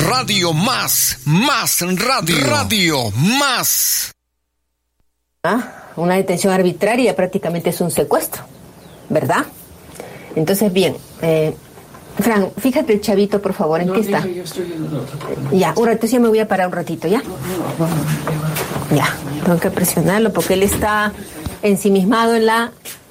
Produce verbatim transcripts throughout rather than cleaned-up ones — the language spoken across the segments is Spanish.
Radio Más, Más Radio, Radio Más. Ah, una detención arbitraria prácticamente es un secuestro, ¿verdad? Entonces, bien, eh, Fran, fíjate el chavito, por favor, ¿en no, qué está? Yo estoy en el otro. Ya, un ratito, ya me voy a parar un ratito, ¿ya? No, no, no, no. Ya, tengo que presionarlo porque él está ensimismado en la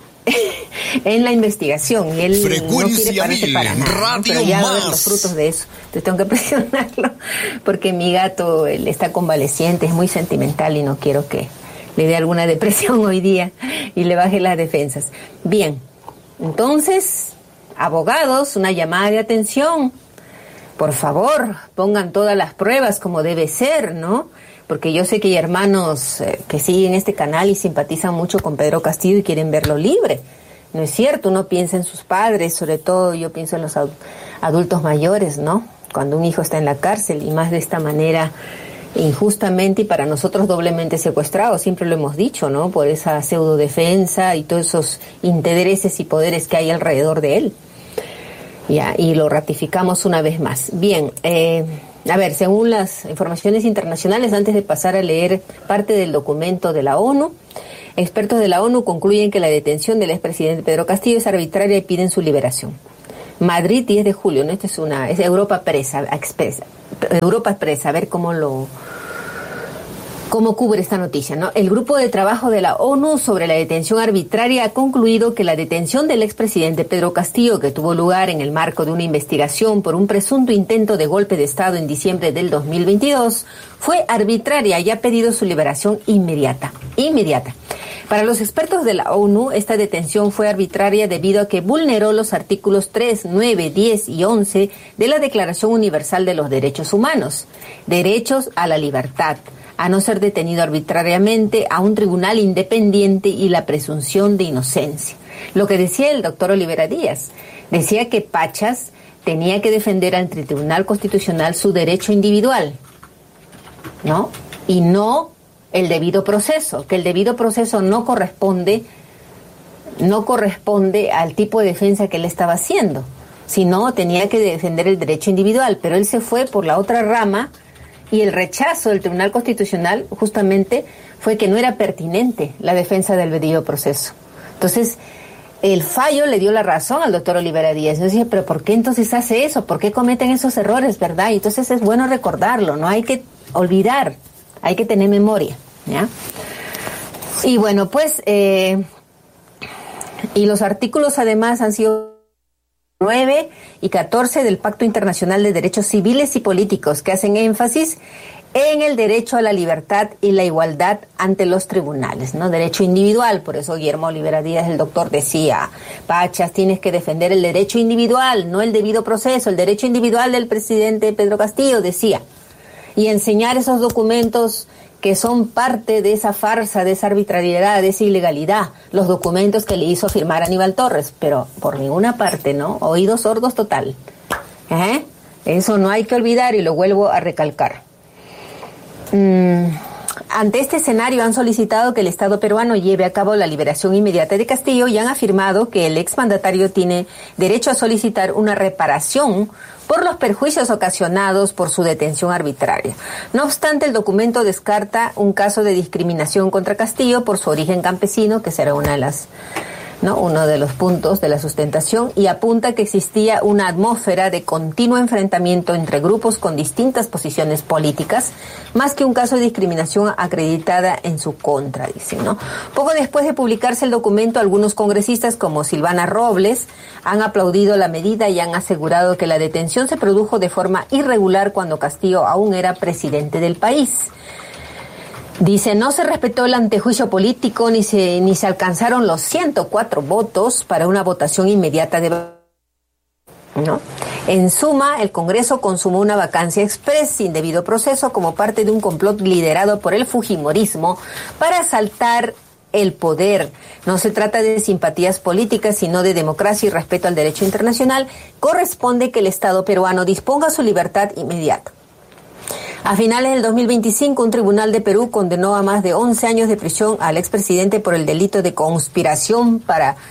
en la investigación y él Frecuencia no quiere pararse para nada, Radio ¿no? Pero ya va a ver Más. los frutos de eso. Entonces tengo que presionarlo porque mi gato él está convaleciente, es muy sentimental y no quiero que le dé alguna depresión hoy día y le baje las defensas. Bien, entonces, abogados, una llamada de atención. Por favor, pongan todas las pruebas como debe ser, ¿no? Porque yo sé que hay hermanos eh, que siguen este canal y simpatizan mucho con Pedro Castillo y quieren verlo libre. No es cierto, uno piensa en sus padres, sobre todo yo pienso en los adultos mayores, ¿no? Cuando un hijo está en la cárcel y más de esta manera injustamente y para nosotros doblemente secuestrado, siempre lo hemos dicho, ¿no? Por esa pseudo defensa y todos esos intereses y poderes que hay alrededor de él. Ya, y lo ratificamos una vez más. Bien, eh, a ver, según las informaciones internacionales, antes de pasar a leer parte del documento de la ONU, expertos de la ONU concluyen que la detención del expresidente Pedro Castillo es arbitraria y piden su liberación. Madrid, diez de julio, ¿no? Esto es una, es Europa Presa, expresa, Europa Expresa, a ver cómo lo, cómo cubre esta noticia, ¿no? El grupo de trabajo de la ONU sobre la detención arbitraria ha concluido que la detención del expresidente Pedro Castillo, que tuvo lugar en el marco de una investigación por un presunto intento de golpe de Estado en diciembre del dos mil veintidós, fue arbitraria y ha pedido su liberación inmediata, inmediata. Para los expertos de la ONU, esta detención fue arbitraria debido a que vulneró los artículos tres, nueve, diez y once de la Declaración Universal de los Derechos Humanos, derechos a la libertad, a no ser detenido arbitrariamente, a un tribunal independiente y la presunción de inocencia. Lo que decía el doctor Olivera Díaz, decía que Pachas tenía que defender ante el Tribunal Constitucional su derecho individual, ¿no? Y no el debido proceso, que el debido proceso no corresponde, no corresponde al tipo de defensa que él estaba haciendo, sino tenía que defender el derecho individual, pero él se fue por la otra rama y el rechazo del Tribunal Constitucional justamente fue que no era pertinente la defensa del debido proceso. Entonces, el fallo le dio la razón al doctor Olivera Díaz. Yo decía, pero ¿por qué entonces hace eso? ¿Por qué cometen esos errores, verdad? Y entonces es bueno recordarlo, no hay que olvidar, hay que tener memoria, ¿ya? Y bueno, pues, eh, y los artículos además han sido nueve y catorce del Pacto Internacional de Derechos Civiles y Políticos, que hacen énfasis en el derecho a la libertad y la igualdad ante los tribunales, ¿no? Derecho individual. Por eso Guillermo Olivera Díaz, el doctor, decía, Pachas, tienes que defender el derecho individual, no el debido proceso, el derecho individual del presidente Pedro Castillo, decía, y enseñar esos documentos que son parte de esa farsa, de esa arbitrariedad, de esa ilegalidad, los documentos que le hizo firmar Aníbal Torres, pero por ninguna parte, ¿no? Oídos sordos total. ¿Eh? Eso no hay que olvidar y lo vuelvo a recalcar. Mm, ante este escenario han solicitado que el Estado peruano lleve a cabo la liberación inmediata de Castillo y han afirmado que el exmandatario tiene derecho a solicitar una reparación por los perjuicios ocasionados por su detención arbitraria. No obstante, el documento descarta un caso de discriminación contra Castillo por su origen campesino, que será una de las, ¿no? uno de los puntos de la sustentación, y apunta que existía una atmósfera de continuo enfrentamiento entre grupos con distintas posiciones políticas, más que un caso de discriminación acreditada en su contra, dicen, ¿no? Poco después de publicarse el documento, algunos congresistas como Silvana Robles han aplaudido la medida y han asegurado que la detención se produjo de forma irregular cuando Castillo aún era presidente del país. Dice, no se respetó el antejuicio político ni se, ni se alcanzaron los ciento cuatro votos para una votación inmediata de... ¿no? En suma, el Congreso consumó una vacancia express sin debido proceso como parte de un complot liderado por el fujimorismo para asaltar el poder. No se trata de simpatías políticas, sino de democracia y respeto al derecho internacional. Corresponde que el Estado peruano disponga su libertad inmediata. A finales del dos mil veinticinco, un tribunal de Perú condenó a más de once años de prisión al expresidente por el delito de conspiración para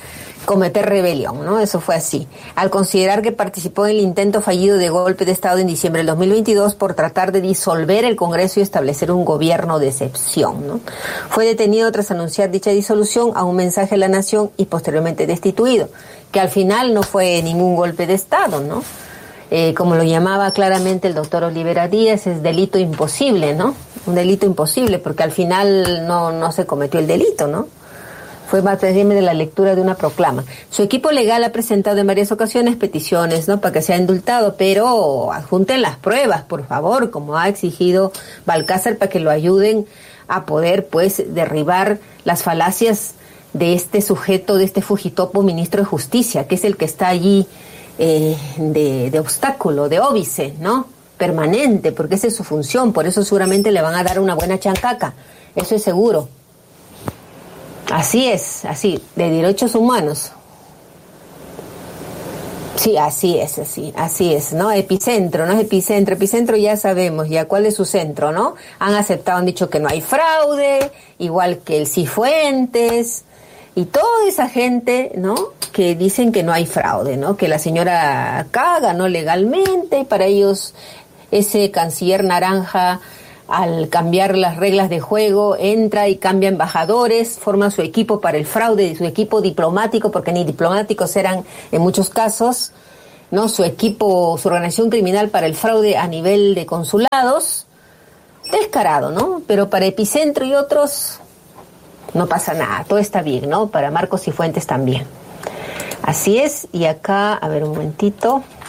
cometer rebelión, ¿no? Eso fue así. Al considerar que participó en el intento fallido de golpe de Estado en diciembre del dos mil veintidós por tratar de disolver el Congreso y establecer un gobierno de excepción, ¿no? Fue detenido tras anunciar dicha disolución a un mensaje a la nación y posteriormente destituido, que al final no fue ningún golpe de Estado, ¿no? Eh, como lo llamaba claramente el doctor Olivera Díaz, es delito imposible, ¿no? Un delito imposible, porque al final no, no se cometió el delito, ¿no? Fue más bien de la lectura de una proclama. Su equipo legal ha presentado en varias ocasiones peticiones, ¿no?, para que sea indultado, pero adjunten las pruebas, por favor, como ha exigido Balcázar, para que lo ayuden a poder, pues, derribar las falacias de este sujeto, de este fugitopo ministro de Justicia, que es el que está allí eh, de, de obstáculo, de óbice, ¿no?, permanente, porque esa es su función. Por eso seguramente le van a dar una buena chancaca, eso es seguro. Así es, así, de derechos humanos. Sí, así es, así, así es, ¿no? Epicentro, ¿no? Es epicentro, epicentro ya sabemos ya cuál es su centro, ¿no? Han aceptado, han dicho que no hay fraude, igual que el Cifuentes, y toda esa gente, ¿no?, que dicen que no hay fraude, ¿no? Que la señora K ganó legalmente, y para ellos ese canciller naranja, al cambiar las reglas de juego, entra y cambia embajadores, forma su equipo para el fraude, su equipo diplomático, porque ni diplomáticos eran en muchos casos, ¿no? Su equipo, su organización criminal para el fraude a nivel de consulados, descarado, ¿no? Pero para Epicentro y otros no pasa nada, todo está bien, ¿no? Para Marcos Cifuentes también. Así es, y acá, a ver un momentito.